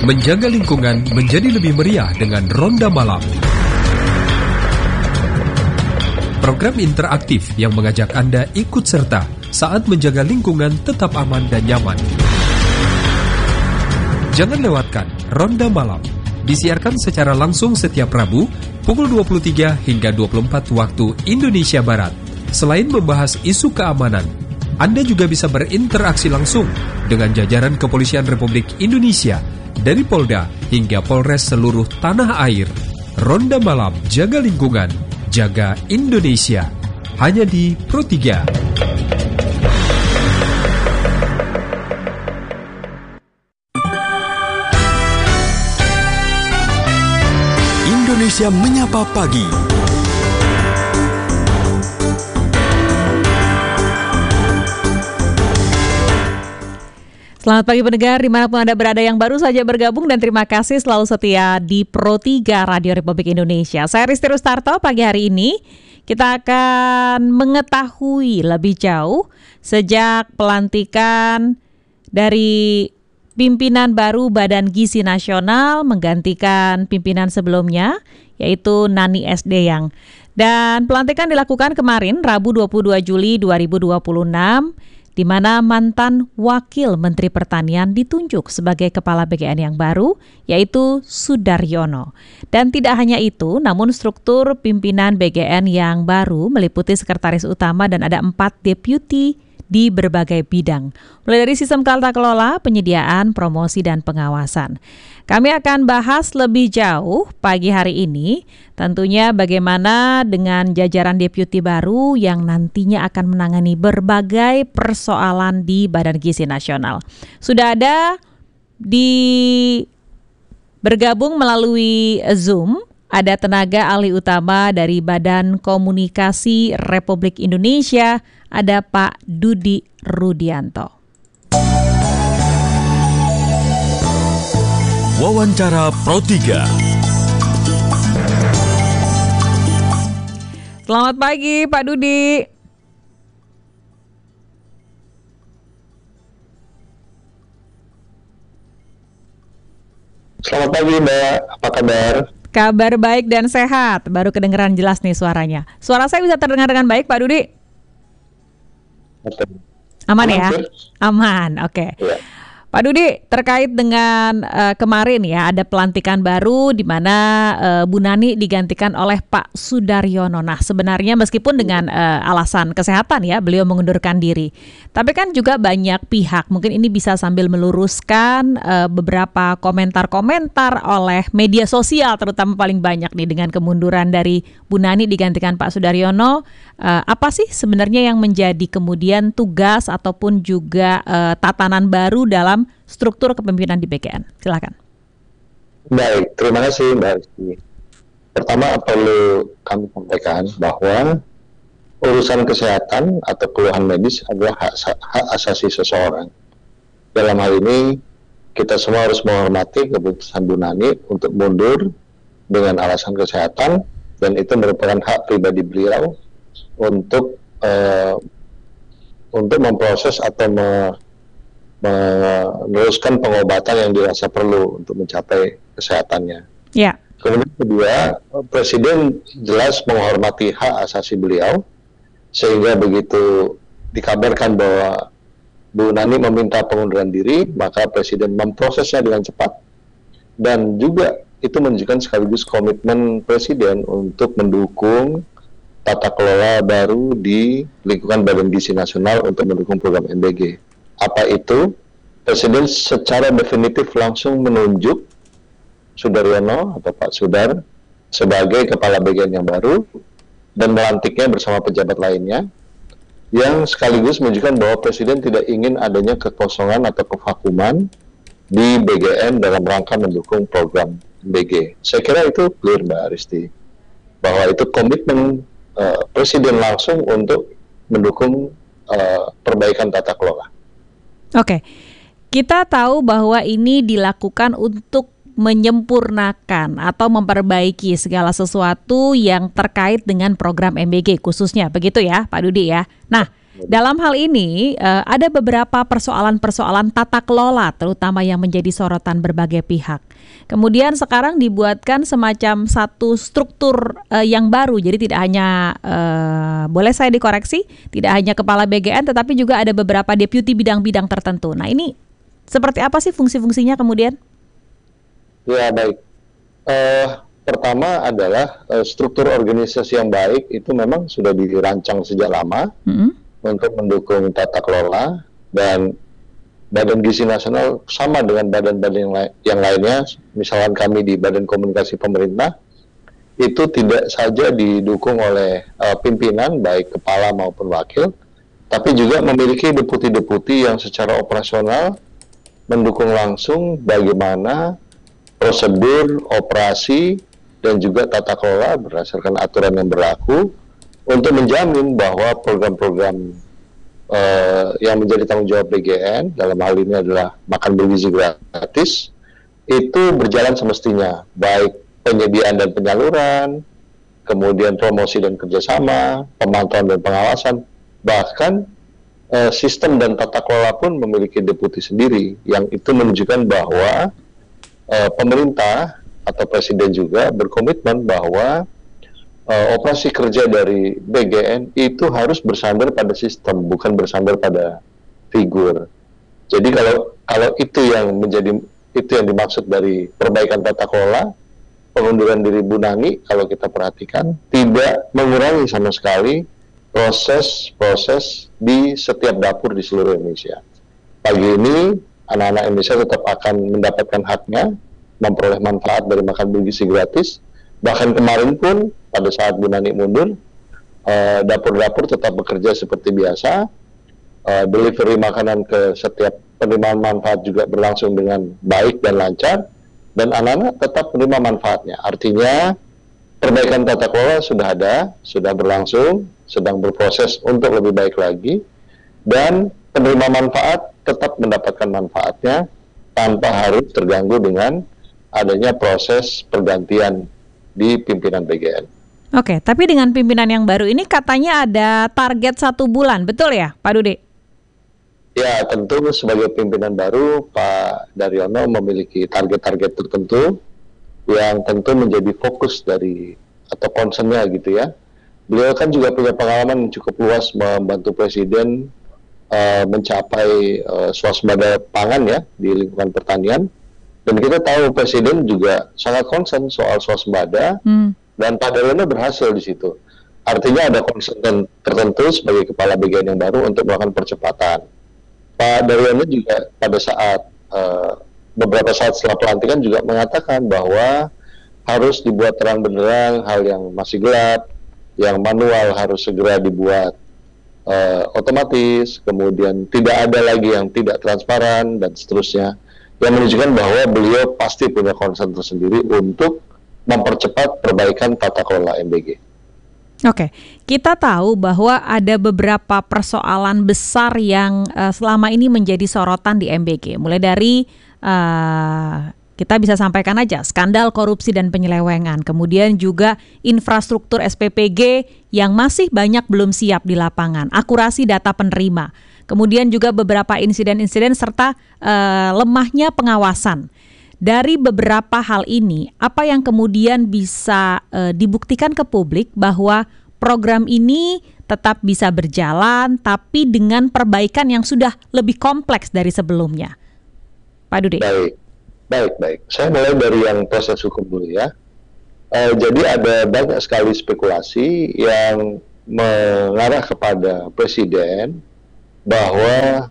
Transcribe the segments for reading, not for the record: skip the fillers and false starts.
Menjaga lingkungan menjadi lebih meriah dengan Ronda Malam. Program interaktif yang mengajak Anda ikut serta saat menjaga lingkungan tetap aman dan nyaman. Jangan lewatkan Ronda Malam. Disiarkan secara langsung setiap Rabu pukul 23 hingga 24 waktu Indonesia Barat. Selain membahas isu keamanan, Anda juga bisa berinteraksi langsung dengan jajaran Kepolisian Republik Indonesia dari Polda hingga Polres seluruh tanah air. Ronda Malam, jaga lingkungan, jaga Indonesia. Hanya di Pro 3. Indonesia Menyapa Pagi. Selamat pagi pendengar, dimanapun Anda berada yang baru saja bergabung, dan terima kasih selalu setia di Pro 3 Radio Republik Indonesia. Saya Risti Rustarto. Pagi hari ini kita akan mengetahui lebih jauh sejak pelantikan dari pimpinan baru Badan Gizi Nasional menggantikan pimpinan sebelumnya, yaitu Nani S. Deyang. Dan pelantikan dilakukan kemarin, Rabu 22 Juli 2026, di mana mantan Wakil Menteri Pertanian ditunjuk sebagai Kepala BGN yang baru, yaitu Sudaryono. Dan tidak hanya itu, namun struktur pimpinan BGN yang baru meliputi sekretaris utama dan ada 4 deputi di berbagai bidang, mulai dari sistem tata kelola, penyediaan, promosi, dan pengawasan. Kami akan bahas lebih jauh pagi hari ini, tentunya bagaimana dengan jajaran deputi baru yang nantinya akan menangani berbagai persoalan di Badan Gizi Nasional. Sudah ada bergabung melalui Zoom, ada tenaga ahli utama dari Badan Komunikasi Republik Indonesia, ada Pak Dudi Rudianto. Wawancara Pro 3. Selamat pagi Pak Dudi. Selamat pagi Mbak, apa kabar? Kabar baik dan sehat, baru kedengeran jelas nih suaranya. Suara saya bisa terdengar dengan baik Pak Dudi? Aman ya? Aman, oke. Ya. Pak Dudi, terkait dengan kemarin ya, ada pelantikan baru di mana Bu Nani digantikan oleh Pak Sudaryono. Nah, sebenarnya meskipun dengan alasan kesehatan ya, beliau mengundurkan diri. Tapi kan juga banyak pihak, mungkin ini bisa sambil meluruskan beberapa komentar-komentar oleh media sosial, terutama paling banyak nih dengan kemunduran dari Bu Nani digantikan Pak Sudaryono. Apa sih sebenarnya yang menjadi kemudian tugas ataupun juga tatanan baru dalam struktur kepemimpinan di BGN? Silakan. Baik, terima kasih Mbak Rizky. Pertama perlu kami sampaikan bahwa urusan kesehatan atau keluhan medis adalah hak asasi seseorang. Dalam hal ini kita semua harus menghormati keputusan Bu Nani untuk mundur dengan alasan kesehatan, dan itu merupakan hak pribadi beliau untuk memproses atau meneruskan pengobatan yang dirasa perlu untuk mencapai kesehatannya. Ya. Kemudian kedua, Presiden jelas menghormati hak asasi beliau, sehingga begitu dikabarkan bahwa Bu Nani meminta pengunduran diri, maka Presiden memprosesnya dengan cepat, dan juga itu menunjukkan sekaligus komitmen Presiden untuk mendukung tata kelola baru di lingkungan Badan Gizi Nasional untuk mendukung program MBG. Apa itu? Presiden secara definitif langsung menunjuk Sudaryono atau Pak Sudar sebagai Kepala BGN yang baru dan melantiknya bersama pejabat lainnya, yang sekaligus menunjukkan bahwa Presiden tidak ingin adanya kekosongan atau kevakuman di BGN dalam rangka mendukung program MBG. Saya kira itu clear Mbak Risti, bahwa itu komitmen Presiden langsung untuk mendukung perbaikan tata kelola. Oke, kita tahu bahwa ini dilakukan untuk menyempurnakan atau memperbaiki segala sesuatu yang terkait dengan program MBG khususnya, begitu ya Pak Dudi ya. Nah, dalam hal ini ada beberapa persoalan-persoalan tata kelola terutama yang menjadi sorotan berbagai pihak. Kemudian sekarang dibuatkan semacam satu struktur yang baru, jadi tidak hanya, boleh saya dikoreksi, tidak hanya kepala BGN tetapi juga ada beberapa deputi bidang-bidang tertentu. Nah ini seperti apa sih fungsi-fungsinya kemudian? Ya baik. Pertama adalah struktur organisasi yang baik itu memang sudah dirancang sejak lama untuk mendukung tata kelola, dan Badan Gizi Nasional sama dengan badan-badan yang lainnya, misalkan kami di Badan Komunikasi Pemerintah, itu tidak saja didukung oleh pimpinan baik kepala maupun wakil, tapi juga memiliki deputi-deputi yang secara operasional mendukung langsung bagaimana prosedur operasi dan juga tata kelola berdasarkan aturan yang berlaku untuk menjamin bahwa program-program yang menjadi tanggung jawab BGN, dalam hal ini adalah makan bergizi gratis, itu berjalan semestinya, baik penyediaan dan penyaluran, kemudian promosi dan kerjasama, pemantauan dan pengawasan, bahkan sistem dan tata kelola pun memiliki deputi sendiri, yang itu menunjukkan bahwa pemerintah atau presiden juga berkomitmen bahwa operasi kerja dari BGN itu harus bersandar pada sistem, bukan bersandar pada figur. Jadi kalau itu yang dimaksud dari perbaikan tata kelola, pengunduran diri Bu Nani kalau kita perhatikan tidak mengurangi sama sekali proses di setiap dapur di seluruh Indonesia. Pagi ini anak-anak Indonesia tetap akan mendapatkan haknya memperoleh manfaat dari makan bergizi gratis. Bahkan kemarin pun pada saat Bu Nani mundur, dapur-dapur tetap bekerja seperti biasa. Delivery makanan ke setiap penerimaan manfaat juga berlangsung dengan baik dan lancar, dan anak-anak tetap menerima manfaatnya. Artinya perbaikan tata kelola sudah ada, sudah berlangsung, sedang berproses untuk lebih baik lagi, dan penerima manfaat tetap mendapatkan manfaatnya tanpa harus terganggu dengan adanya proses pergantian di pimpinan BGN. Oke, tapi dengan pimpinan yang baru ini katanya ada target 1 bulan, betul ya Pak Dude? Ya, tentu sebagai pimpinan baru Pak Daryono memiliki target-target tertentu yang tentu menjadi fokus dari atau concernnya gitu ya. Beliau kan juga punya pengalaman cukup luas membantu Presiden mencapai swasembada pangan ya di lingkungan pertanian. Dan kita tahu Presiden juga sangat concern soal swasembada, dan Pak Daryono berhasil di situ. Artinya ada concern tertentu sebagai kepala BGN yang baru untuk melakukan percepatan. Pak Daryono juga pada saat beberapa saat setelah pelantikan juga mengatakan bahwa harus dibuat terang benderang hal yang masih gelap, yang manual harus segera dibuat otomatis, kemudian tidak ada lagi yang tidak transparan dan seterusnya, yang menunjukkan bahwa beliau pasti punya concern tersendiri untuk mempercepat perbaikan tata kelola MBG. Oke, kita tahu bahwa ada beberapa persoalan besar yang selama ini menjadi sorotan di MBG. Mulai dari kita bisa sampaikan aja skandal korupsi dan penyelewengan, kemudian juga infrastruktur SPPG yang masih banyak belum siap di lapangan, akurasi data penerima, kemudian juga beberapa insiden-insiden serta lemahnya pengawasan. Dari beberapa hal ini, apa yang kemudian bisa dibuktikan ke publik bahwa program ini tetap bisa berjalan tapi dengan perbaikan yang sudah lebih kompleks dari sebelumnya? Pak Dude. Baik. Saya mulai dari yang proses hukum dulu ya. Jadi ada banyak sekali spekulasi yang mengarah kepada Presiden bahwa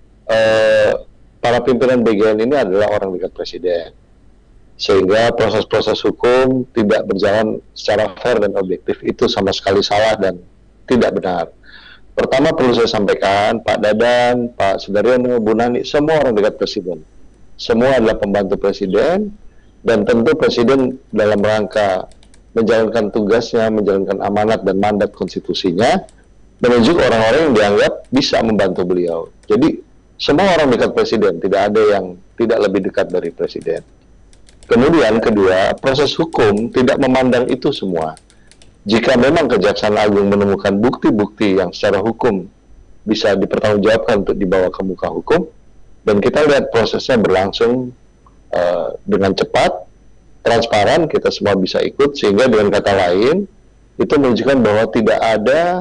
para pimpinan BGN ini adalah orang dekat Presiden, sehingga proses-proses hukum tidak berjalan secara fair dan objektif. Itu sama sekali salah dan tidak benar. Pertama perlu saya sampaikan, Pak Dadan, Pak Sudaryono, Bu Nani, semua orang dekat Presiden. Semua adalah pembantu Presiden, dan tentu Presiden dalam rangka menjalankan tugasnya, menjalankan amanat dan mandat konstitusinya, menunjuk orang-orang yang dianggap bisa membantu beliau. Jadi semua orang dekat Presiden, tidak ada yang tidak lebih dekat dari Presiden. Kemudian kedua, proses hukum tidak memandang itu semua. Jika memang Kejaksaan Agung menemukan bukti-bukti yang secara hukum bisa dipertanggungjawabkan untuk dibawa ke muka hukum. Dan kita lihat prosesnya berlangsung dengan cepat, transparan, kita semua bisa ikut, sehingga dengan kata lain itu menunjukkan bahwa tidak ada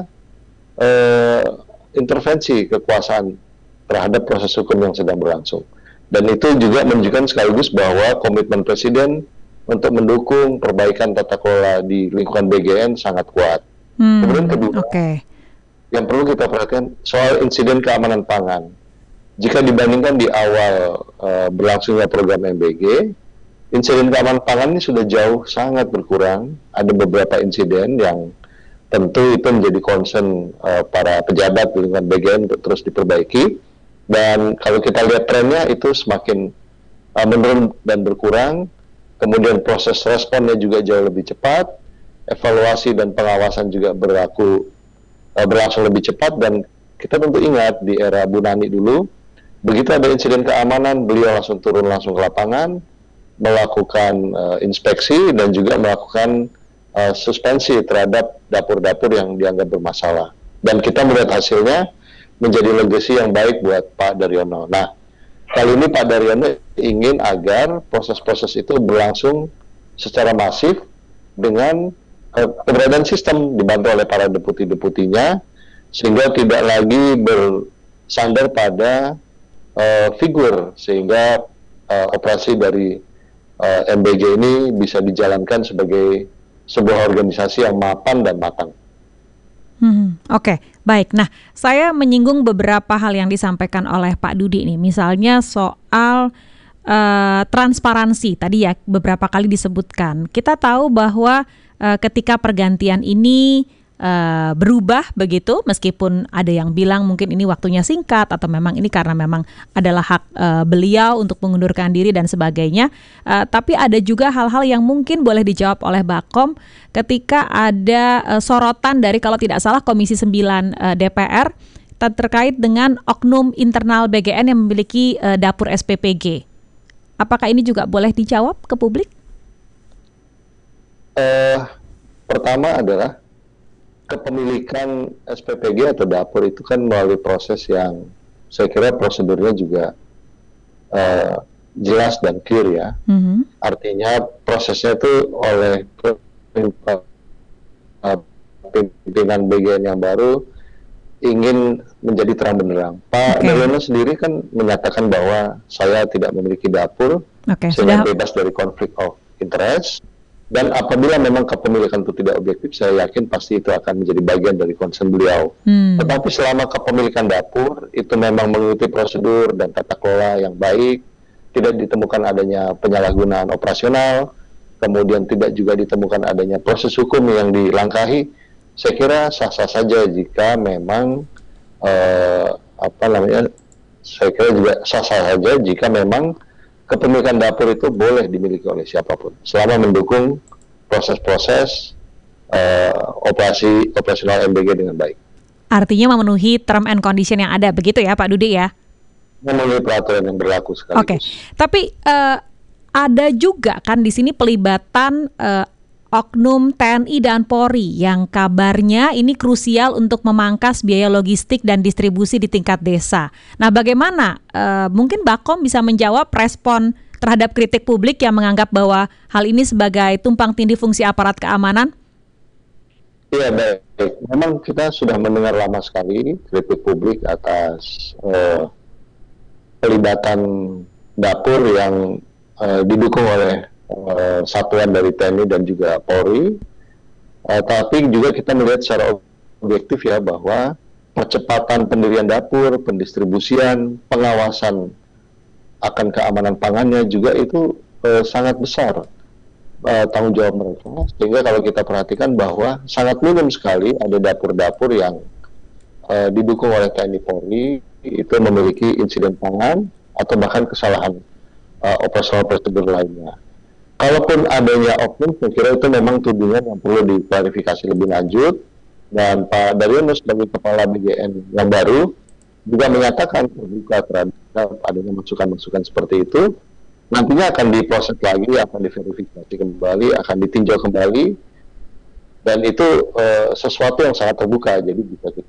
intervensi kekuasaan terhadap proses hukum yang sedang berlangsung. Dan itu juga menunjukkan sekaligus bahwa komitmen Presiden untuk mendukung perbaikan tata kelola di lingkungan BGN sangat kuat. Kemudian kedua, yang perlu kita perhatikan soal insiden keamanan pangan. Jika dibandingkan di awal berlangsungnya program MBG, insiden keamanan pangan ini sudah jauh sangat berkurang. Ada beberapa insiden yang tentu itu menjadi concern para pejabat di lingkungan BGN untuk terus diperbaiki. Dan kalau kita lihat trennya itu semakin menurun dan berkurang. Kemudian proses responnya juga jauh lebih cepat. Evaluasi dan pengawasan juga berlangsung lebih cepat. Dan kita tentu ingat di era Bu Nani dulu, begitu ada insiden keamanan, beliau langsung turun langsung ke lapangan, melakukan inspeksi dan juga melakukan suspensi terhadap dapur-dapur yang dianggap bermasalah. Dan kita melihat hasilnya menjadi legacy yang baik buat Pak Daryono. Nah, kali ini Pak Daryono ingin agar proses-proses itu berlangsung secara masif dengan keberadaan sistem dibantu oleh para deputi-deputinya, sehingga tidak lagi bersandar pada figur, sehingga operasi dari MBG ini bisa dijalankan sebagai sebuah organisasi yang mapan dan matang. Oke, baik. Nah, saya menyinggung beberapa hal yang disampaikan oleh Pak Dudi nih, misalnya soal transparansi. Tadi ya beberapa kali disebutkan. Kita tahu bahwa ketika pergantian ini berubah begitu, meskipun ada yang bilang mungkin ini waktunya singkat atau memang ini karena memang adalah hak beliau untuk mengundurkan diri dan sebagainya, tapi ada juga hal-hal yang mungkin boleh dijawab oleh Bakom ketika ada sorotan dari kalau tidak salah Komisi 9 DPR terkait dengan oknum internal BGN yang memiliki dapur SPPG. Apakah ini juga boleh dijawab ke publik? Pertama adalah kepemilikan SPPG atau dapur itu kan melalui proses yang saya kira prosedurnya juga jelas dan clear ya. Artinya prosesnya itu oleh pimpinan BGN yang baru ingin menjadi terang benderang. Pak Daryono sendiri kan menyatakan bahwa saya tidak memiliki dapur, sehingga bebas dari konflik of interest. Dan apabila memang kepemilikan itu tidak objektif, saya yakin pasti itu akan menjadi bagian dari concern beliau. Tetapi selama kepemilikan dapur itu memang mengikuti prosedur dan tata kelola yang baik, tidak ditemukan adanya penyalahgunaan operasional, kemudian tidak juga ditemukan adanya proses hukum yang dilangkahi, saya kira sah-sah saja jika memang saya kira juga sah-sah saja jika memang kepemilikan dapur itu boleh dimiliki oleh siapapun selama mendukung proses-proses operasional MBG dengan baik. Artinya memenuhi term and condition yang ada, begitu ya Pak Dudi ya? Memenuhi peraturan yang berlaku sekaligus. Tapi ada juga kan di sini pelibatan oknum TNI dan Polri yang kabarnya ini krusial untuk memangkas biaya logistik dan distribusi di tingkat desa. Nah, bagaimana mungkin Bakom bisa menjawab respon terhadap kritik publik yang menganggap bahwa hal ini sebagai tumpang tindih fungsi aparat keamanan? Iya, baik. Memang kita sudah mendengar lama sekali kritik publik atas pelibatan dapur yang didukung oleh satuan dari TNI dan juga Polri, tapi juga kita melihat secara objektif ya bahwa percepatan pendirian dapur, pendistribusian, pengawasan akan keamanan pangannya juga itu sangat besar tanggung jawab mereka, sehingga kalau kita perhatikan bahwa sangat minim sekali ada dapur-dapur yang didukung oleh TNI Polri itu memiliki insiden pangan atau bahkan kesalahan operasional prosedur lainnya. Kalaupun adanya oknum, saya kira itu memang tudingan yang perlu diklarifikasi lebih lanjut, dan Pak Daryono sebagai kepala BGN yang baru juga menyatakan terbuka terhadap adanya masukan-masukan seperti itu. Nantinya akan diproses lagi, akan diverifikasi kembali, akan ditinjau kembali, dan itu sesuatu yang sangat terbuka. Jadi bisa kita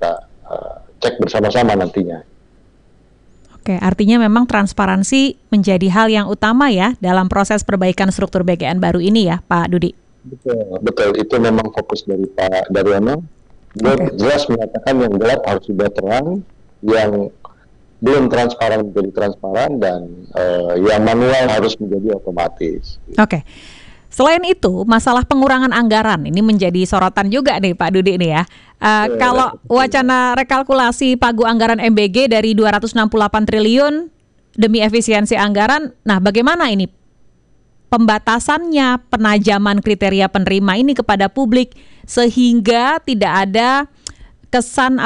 cek bersama-sama nantinya. Oke, artinya memang transparansi menjadi hal yang utama ya dalam proses perbaikan struktur BGN baru ini ya, Pak Dudi. Betul. Itu memang fokus dari Pak Daryono. Dia jelas menyatakan yang gelap harus sudah terang, yang belum transparan menjadi transparan, dan yang manual harus menjadi otomatis. Oke. Selain itu, masalah pengurangan anggaran ini menjadi sorotan juga nih Pak Dudi nih ya. Kalau wacana rekalkulasi pagu anggaran MBG dari 268 triliun demi efisiensi anggaran, nah bagaimana ini pembatasannya, penajaman kriteria penerima ini kepada publik sehingga tidak ada kesan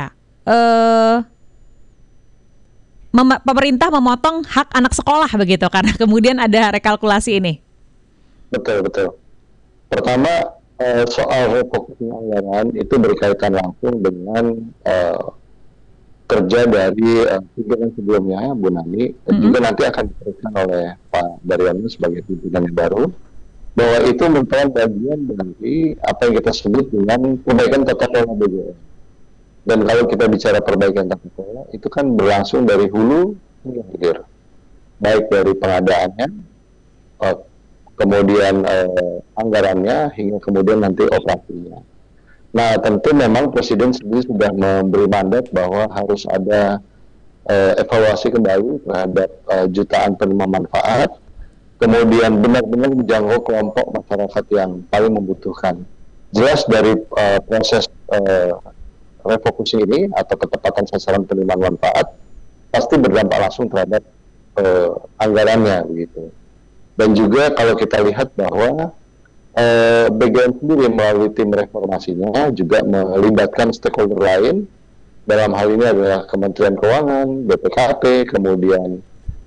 pemerintah memotong hak anak sekolah begitu karena kemudian ada rekalkulasi ini. Betul. Pertama, soal refocusing anggaran itu berkaitan langsung dengan kerja dari pimpinan sebelumnya, Bu Nani, dan juga nanti akan diteruskan oleh Pak Daryono sebagai pimpinan yang baru, bahwa itu merupakan bagian dari apa yang kita sebut dengan perbaikan tata kelola BGN. Dan kalau kita bicara perbaikan tata kelola, itu kan berlangsung dari hulu hingga hilir, baik dari pengadaannya, kemudian anggarannya, hingga kemudian nanti operasinya. Nah, tentu memang Presiden sendiri sudah memberi mandat bahwa harus ada evaluasi kembali terhadap jutaan penerima manfaat, kemudian benar-benar menjangkau kelompok masyarakat yang paling membutuhkan. Jelas dari proses refocusing ini atau ketepatan sasaran penerimaan manfaat pasti berdampak langsung terhadap anggarannya begitu. Dan juga kalau kita lihat bahwa BGN sendiri melalui tim reformasinya juga melibatkan stakeholder lain, dalam hal ini adalah Kementerian Keuangan, BPKP, kemudian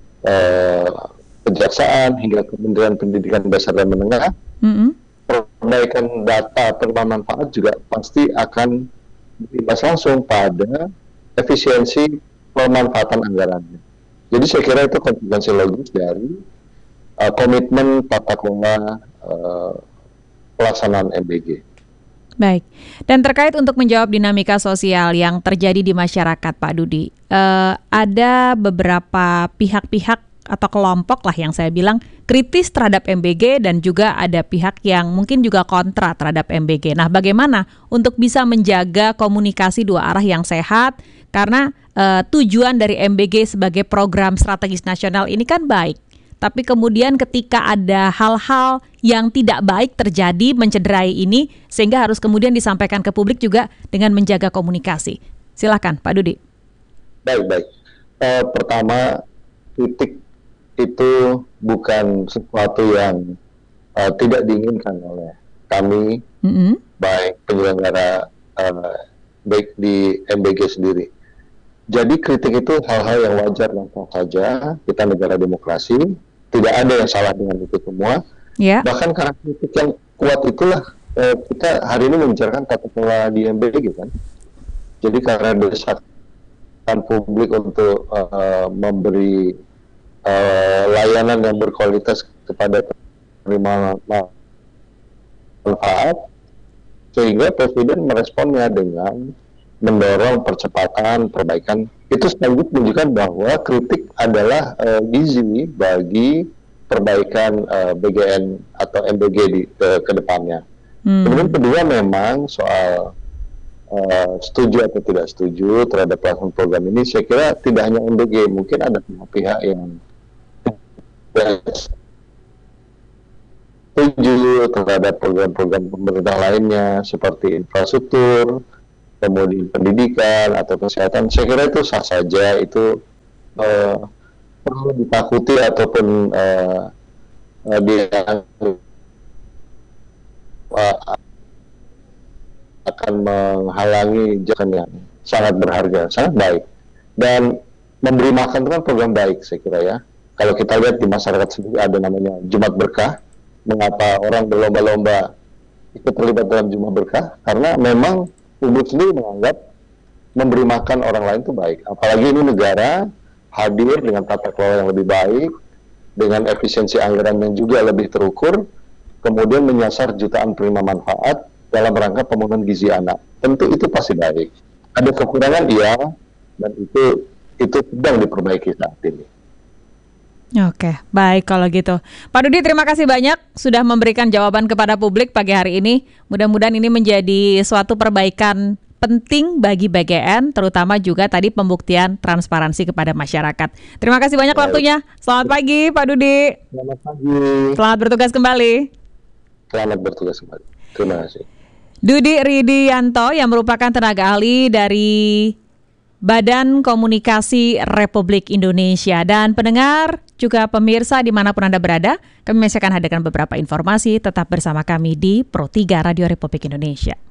Kejaksaan, hingga Kementerian Pendidikan Dasar dan Menengah. Perbaikan data penerima manfaat juga pasti akan berimbas langsung pada efisiensi pemanfaatan anggarannya. Jadi saya kira itu konsekuensi logis dari komitmen tata kelola pelaksanaan MBG. Baik, dan terkait untuk menjawab dinamika sosial yang terjadi di masyarakat, Pak Dudi, ada beberapa pihak-pihak atau kelompok lah yang saya bilang kritis terhadap MBG dan juga ada pihak yang mungkin juga kontra terhadap MBG. Nah, bagaimana untuk bisa menjaga komunikasi dua arah yang sehat? Karena tujuan dari MBG sebagai program strategis nasional ini kan baik. Tapi kemudian ketika ada hal-hal yang tidak baik terjadi mencederai ini sehingga harus kemudian disampaikan ke publik juga dengan menjaga komunikasi. Silakan Pak Dudi. Baik. Pertama, kritik itu bukan sesuatu yang tidak diinginkan oleh kami, baik penyelenggara, baik di MBG sendiri. Jadi kritik itu hal-hal yang wajar dan sah saja. Kita negara demokrasi, tidak ada yang salah dengan itu semua. Yeah. Bahkan karena kritik yang kuat itulah kita hari ini membicarakan tata kelola di MBG kan. Jadi karena desakan publik untuk memberi layanan yang berkualitas kepada penerima manfaat, sehingga Presiden meresponnya dengan mendorong percepatan perbaikan. Itu sekaligus menunjukkan bahwa kritik adalah gizi bagi perbaikan BGN atau MBG ke depannya. Kemudian kedua, memang soal setuju atau tidak setuju terhadap pelaksanaan program ini, saya kira tidak hanya MBG, mungkin ada pihak-pihak yang setuju terhadap program-program pemerintah lainnya seperti infrastruktur, kemudian pendidikan atau kesehatan. Saya kira itu sah saja, itu perlu ditakuti ataupun dia akan menghalangi jalan yang sangat berharga, sangat baik. Dan memberi makan itu kan program baik, saya kira ya. Kalau kita lihat di masyarakat sendiri ada namanya Jumat Berkah. Mengapa orang berlomba-lomba ikut terlibat dalam Jumat Berkah? Karena memang publik sendiri menganggap memberi makan orang lain itu baik. Apalagi ini negara hadir dengan tata kelola yang lebih baik, dengan efisiensi anggaran yang juga lebih terukur, kemudian menyasar jutaan penerima manfaat dalam rangka pemenuhan gizi anak. Tentu itu pasti baik. Ada kekurangan iya, dan itu sedang diperbaiki saat ini. Oke, baik kalau gitu. Pak Dudi, terima kasih banyak sudah memberikan jawaban kepada publik pagi hari ini. Mudah-mudahan ini menjadi suatu perbaikan penting bagi BGN, terutama juga tadi pembuktian transparansi kepada masyarakat. Terima kasih banyak waktunya. Selamat pagi, Pak Dudi. Selamat pagi. Selamat bertugas kembali. Selamat bertugas kembali. Terima kasih. Dudi Ridianto yang merupakan tenaga ahli dari Badan Komunikasi Republik Indonesia. Dan pendengar, juga pemirsa dimanapun Anda berada, kami masih akan hadirkan beberapa informasi. Tetap bersama kami di Pro 3 Radio Republik Indonesia.